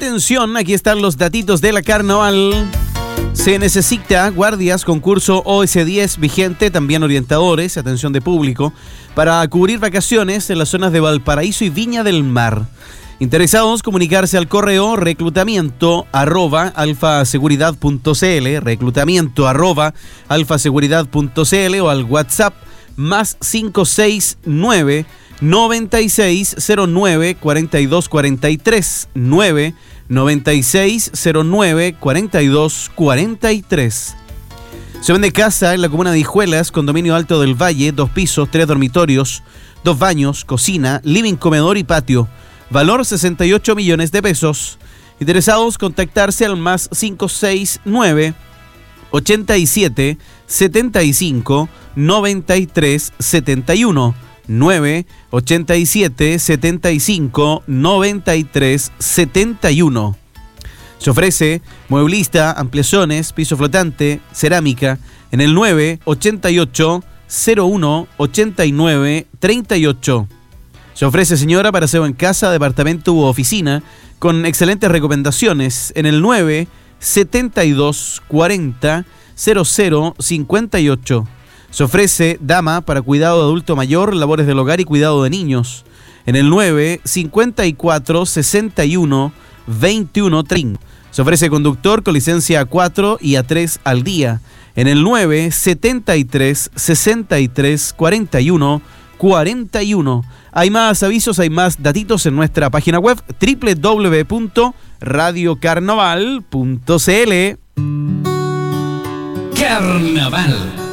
Atención, aquí están los datitos de la carnaval. Se necesita guardias, concurso OS10 vigente, también orientadores, atención de público, para cubrir vacaciones en las zonas de Valparaíso y Viña del Mar. Interesados, comunicarse al correo reclutamiento@alfaseguridad.cl, reclutamiento@alfaseguridad.cl o al WhatsApp más 569 9609 4243 9609 4243. Se vende casa en la comuna de Hijuelas, condominio Alto del Valle, 2 pisos, 3 dormitorios, 2 baños, cocina, living, comedor y patio. Valor 68 millones de pesos. Interesados, contactarse al más 569 87 75 93 71 9 87 75 93 71. Se ofrece mueblista, ampliaciones, piso flotante, cerámica en el 9 88 01 89 38. Se ofrece, señora, para aseo en casa, departamento u oficina, con excelentes recomendaciones en el 9 72 40 00 58. Se ofrece dama para cuidado de adulto mayor, labores del hogar y cuidado de niños en el 9 54 61 21 30. Se ofrece conductor con licencia A4 y A3 al día en el 9 73 63 41 41. Hay más avisos, hay más datitos en nuestra página web www.radiocarnaval.cl. Carnaval.